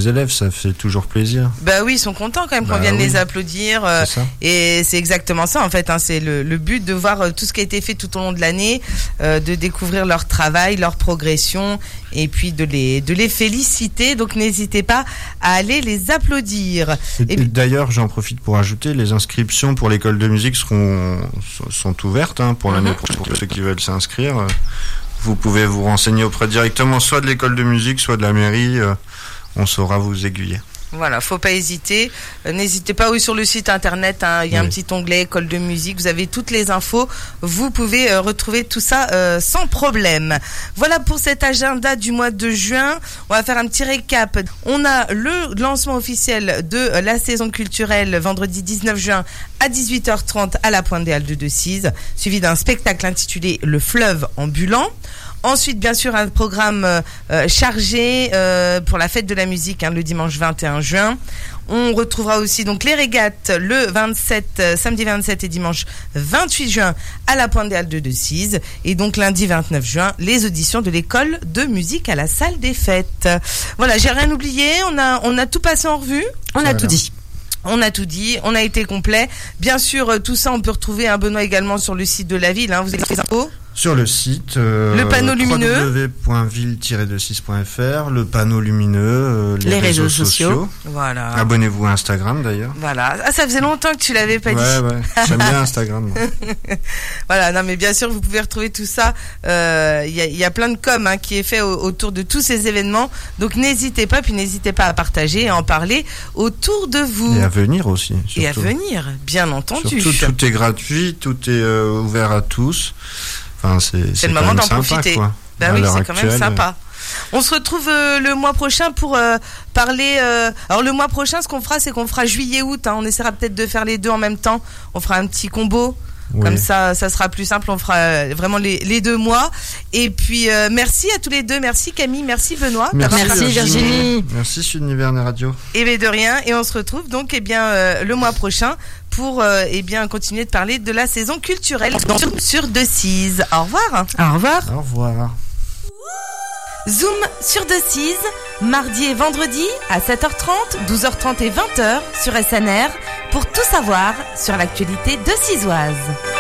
les élèves, ça fait toujours plaisir. Bah oui, ils sont contents quand même qu'on vienne les applaudir. C'est ça. Et c'est exactement ça en fait. C'est le but de voir tout ce qui a été fait tout au long de l'année, de découvrir leur travail, leur progression, et puis de les féliciter. Donc n'hésitez pas à aller les applaudir. Et d'ailleurs, j'en profite pour ajouter, les inscriptions pour l'école de musique sont ouvertes pour l'année prochaine pour ceux qui veulent s'inscrire. Vous pouvez vous renseigner auprès directement soit de l'école de musique, soit de la mairie. On saura vous aiguiller. Voilà, faut pas hésiter. N'hésitez pas, sur le site internet, il y a un petit onglet école de musique. Vous avez toutes les infos. Vous pouvez retrouver tout ça sans problème. Voilà pour cet agenda du mois de juin. On va faire un petit récap. On a le lancement officiel de la saison culturelle vendredi 19 juin à 18h30 à la Pointe des Halles de Decize, suivi d'un spectacle intitulé Le Fleuve ambulant. Ensuite, bien sûr, un programme chargé pour la fête de la musique le dimanche 21 juin. On retrouvera aussi donc les régates le samedi 27 et dimanche 28 juin à la Pointe des Halles de Decize. Et donc lundi 29 juin, les auditions de l'école de musique à la salle des fêtes. Voilà, j'ai rien oublié. On a tout passé en revue. On a tout dit. On a tout dit, on a été complet. Bien sûr, tout ça, on peut retrouver Benoît également sur le site de la ville. Vous avez les infos sur le site le panneau lumineux www.ville-de6.fr, le panneau lumineux, les réseaux sociaux. Voilà. Abonnez-vous à Instagram d'ailleurs. Voilà. Ça faisait longtemps que tu l'avais pas dit. Ouais. J'aime bien Instagram. Voilà. Non, mais bien sûr, vous pouvez retrouver tout ça. Il y a plein de com qui est fait autour de tous ces événements. Donc n'hésitez pas, à partager et à en parler autour de vous. Et à venir aussi. Surtout. Et à venir, bien entendu. Surtout, tout est gratuit, tout est ouvert à tous. C'est le moment d'en profiter. Quoi. Oui, c'est quand même sympa. On se retrouve le mois prochain pour parler. Alors le mois prochain, ce qu'on fera, c'est qu'on fera juillet-août. On essaiera peut-être de faire les deux en même temps. On fera un petit combo. Oui. Comme ça sera plus simple. On fera vraiment les 2 mois. Et puis merci à tous les deux. Merci Camille, merci Benoît. Merci Virginie. Merci Sud Niverne Radio. Et bien de rien. Et on se retrouve donc le mois prochain pour continuer de parler de la saison culturelle sur Decize. Au revoir. Au revoir. Au revoir. Zoom sur Decize, mardi et vendredi à 7h30, 12h30 et 20h sur SNR pour tout savoir sur l'actualité decizoise.